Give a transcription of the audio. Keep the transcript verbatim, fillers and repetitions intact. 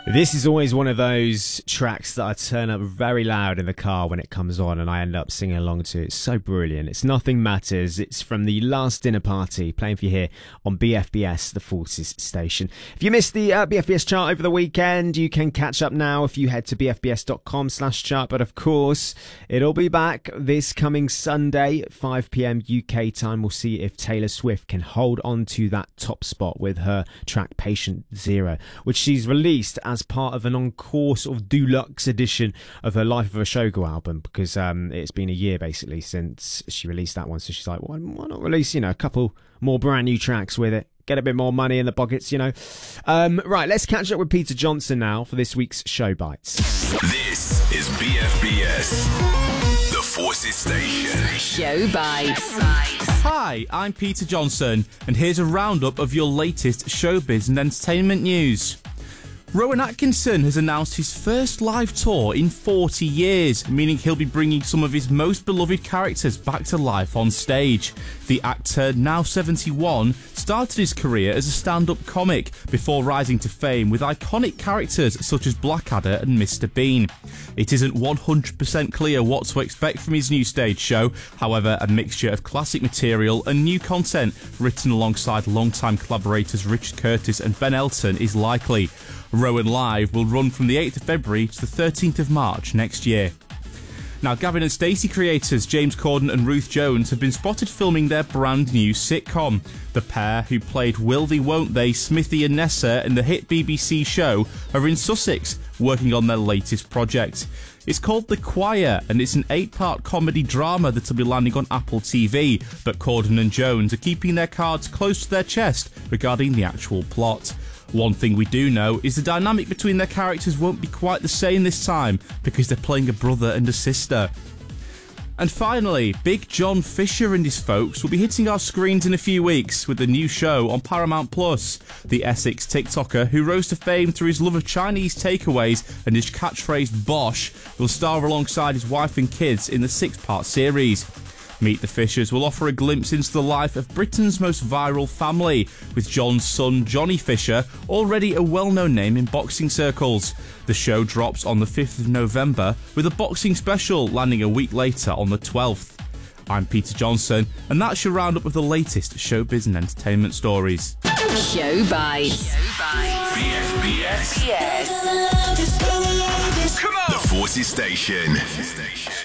This is always one of those tracks that I turn up very loud in the car when it comes on and I end up singing along to. It's so brilliant. It's Nothing Matters. It's from the Last Dinner Party, playing for you here on B F B S, the Forces station. If you missed the uh, B F B S chart over the weekend, you can catch up now if you head to bfbs.com slash chart. But of course, it'll be back this coming Sunday, five p.m. U K time. We'll see if Taylor Swift can hold on to that top spot with her track Patient Zero, which she's released as part of an encore sort of deluxe edition of her Life of a Showgirl album, because um, it's been a year basically since she released that one. So she's like, why, why not release, you know, a couple more brand new tracks with it? Get a bit more money in the pockets, you know. Um, right, let's catch up with Peter Johnson now for this week's Show Bites. This is B F B S, the Forces station. Show Bites. Hi, I'm Peter Johnson, and here's a roundup of your latest showbiz and entertainment news. Rowan Atkinson has announced his first live tour in forty years, meaning he'll be bringing some of his most beloved characters back to life on stage. The actor, now seventy-one, started his career as a stand-up comic before rising to fame with iconic characters such as Blackadder and Mister Bean. It isn't one hundred percent clear what to expect from his new stage show. However, a mixture of classic material and new content written alongside longtime collaborators Richard Curtis and Ben Elton is likely. Rowan Live will run from the eighth of February to the thirteenth of March next year. Now, Gavin and Stacey creators James Corden and Ruth Jones have been spotted filming their brand new sitcom. The pair, who played Will They Won't They, Smithy and Nessa in the hit B B C show, are in Sussex, working on their latest project. It's called The Choir, and it's an eight-part comedy drama that will be landing on Apple T V, but Corden and Jones are keeping their cards close to their chest regarding the actual plot. One thing we do know is the dynamic between their characters won't be quite the same this time, because they're playing a brother and a sister. And finally, Big John Fisher and his folks will be hitting our screens in a few weeks with a new show on Paramount Plus. The Essex TikToker, who rose to fame through his love of Chinese takeaways and his catchphrase Bosh, will star alongside his wife and kids in the six-part series. Meet the Fishers will offer a glimpse into the life of Britain's most viral family, with John's son Johnny Fisher already a well-known name in boxing circles. The show drops on the fifth of November, with a boxing special landing a week later on the twelfth. I'm Peter Johnson, and that's your roundup of the latest showbiz and entertainment stories. Show Bites. B F B S. Yes. Come on! The Forces station.